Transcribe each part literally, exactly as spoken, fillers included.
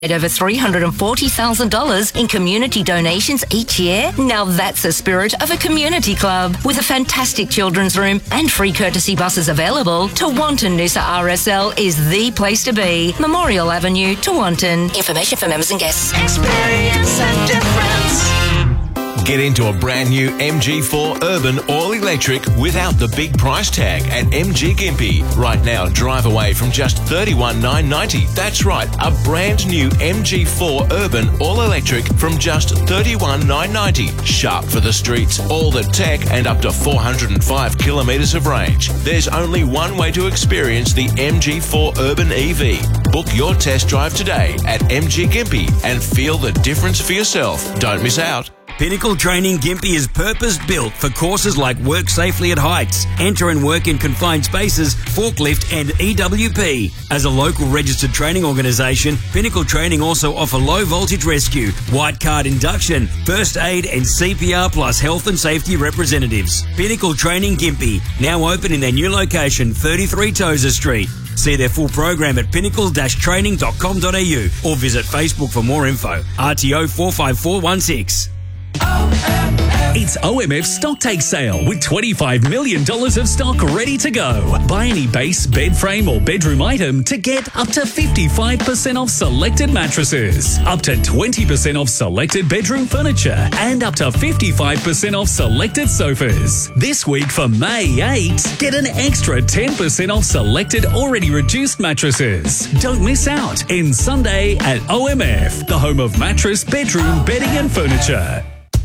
over three hundred forty thousand dollars in community donations each year. Now that's the spirit of a community club. With a fantastic children's room and free courtesy buses available, Tewantin Noosa R S L is the place to be. Memorial Avenue, Tewantin. Information for members and guests. Experience and difference. Get into a brand new M G four Urban All Electric without the big price tag at M G Gympie. Right now, drive away from just thirty-one thousand nine hundred ninety dollars. That's right, a brand new M G four Urban All Electric from just thirty-one thousand nine hundred ninety dollars. Sharp for the streets, all the tech, and up to four hundred five kilometres of range. There's only one way to experience the M G four Urban E V. Book your test drive today at M G Gympie and feel the difference for yourself. Don't miss out. Pinnacle Training Gympie is purpose-built for courses like Work Safely at Heights, Enter and Work in Confined Spaces, Forklift and E W P. As a local registered training organisation, Pinnacle Training also offer low voltage rescue, white card induction, first aid and C P R plus health and safety representatives. Pinnacle Training Gympie, now open in their new location, thirty-three Tozer Street. See their full program at pinnacle dash training dot com dot a u or visit Facebook for more info. R T O four five four one six. It's O M F Stock Take Sale with twenty-five million dollars of stock ready to go. Buy any base, bed frame or bedroom item to get up to fifty-five percent off selected mattresses, up to twenty percent off selected bedroom furniture, and up to fifty-five percent off selected sofas. This week for May eighth, get an extra ten percent off selected already reduced mattresses. Don't miss out in Sunday at O M F, the home of mattress, bedroom, bedding and furniture.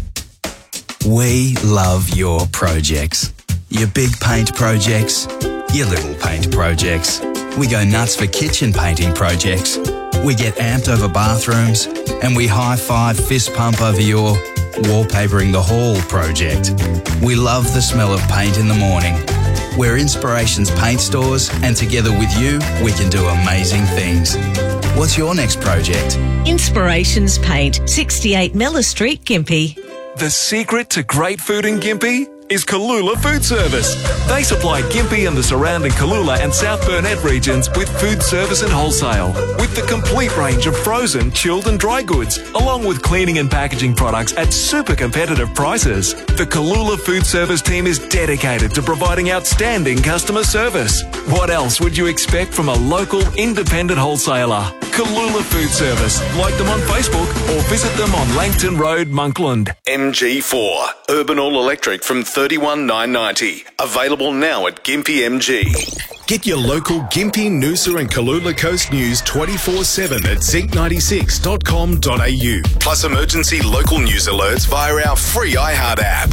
We love your projects. Your big paint projects, your little paint projects. We go nuts for kitchen painting projects. We get amped over bathrooms, and we high-five fist pump over your wallpapering the hall project. We love the smell of paint in the morning. We're Inspirations Paint Stores, and together with you, we can do amazing things. What's your next project? Inspirations Paint, sixty-eight Miller Street, Gympie. The secret to great food in Gympie is Kalula Food Service. They supply Gympie and the surrounding Kalula and South Burnett regions with food service and wholesale, with the complete range of frozen, chilled and dry goods, along with cleaning and packaging products at super competitive prices. The Kalula Food Service team is dedicated to providing outstanding customer service. What else would you expect from a local independent wholesaler? Kalula Food Service. Like them on Facebook or visit them on Langton Road, Monkland. M G four Urban All Electric from thirty-one thousand nine hundred ninety dollars. Available now at Gympie M G. Get your local Gympie, Noosa and Kalula Coast news twenty-four seven at zinc ninety-six dot com dot a u. Plus emergency local news alerts via our free iHeart app.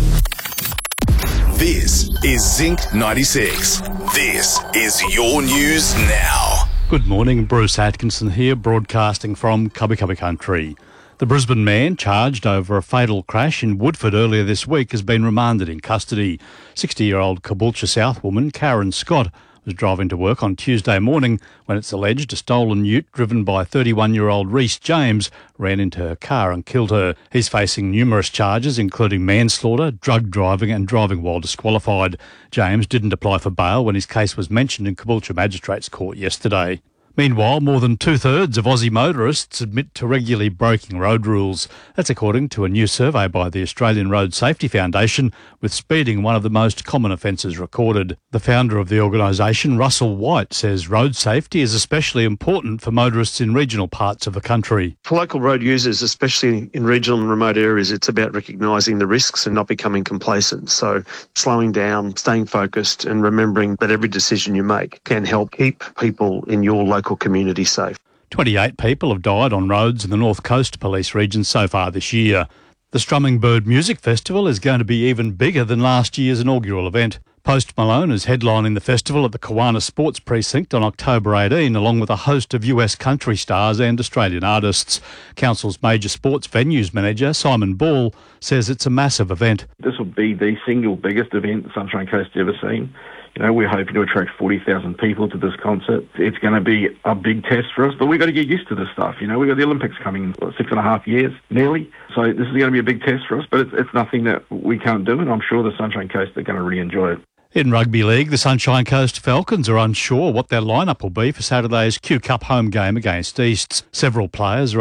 This is Zinc ninety-six. This is your news now. Good morning, Bruce Atkinson here, broadcasting from Cubby Cubby Country. The Brisbane man charged over a fatal crash in Woodford earlier this week has been remanded in custody. sixty-year-old Caboolture South woman Karen Scott was driving to work on Tuesday morning when it's alleged a stolen ute driven by thirty-one-year-old Reece James ran into her car and killed her. He's facing numerous charges, including manslaughter, drug driving and driving while disqualified. James didn't apply for bail when his case was mentioned in Caboolture Magistrates Court yesterday. Meanwhile, more than two-thirds of Aussie motorists admit to regularly breaking road rules. That's according to a new survey by the Australian Road Safety Foundation, with speeding one of the most common offences recorded. The founder of the organisation, Russell White, says road safety is especially important for motorists in regional parts of the country. For local road users, especially in regional and remote areas, it's about recognising the risks and not becoming complacent. So slowing down, staying focused and remembering that every decision you make can help keep people in your local community safe. twenty-eight people have died on roads in the North Coast Police region so far this year. The Strumming Bird Music Festival is going to be even bigger than last year's inaugural event. Post Malone is headlining the festival at the Kawana Sports Precinct on October eighteenth, along with a host of U S country stars and Australian artists. Council's major sports venues manager, Simon Ball, says it's a massive event. This will be the single biggest event the Sunshine Coast has ever seen. You know, we're hoping to attract forty thousand people to this concert. It's going to be a big test for us, but we've got to get used to this stuff. You know, we've got the Olympics coming in what, six and a half years, nearly. So this is going to be a big test for us, but it's, it's nothing that we can't do, and I'm sure the Sunshine Coast are going to really enjoy it. In Rugby League, the Sunshine Coast Falcons are unsure what their lineup will be for Saturday's Q Cup home game against Easts. Several players are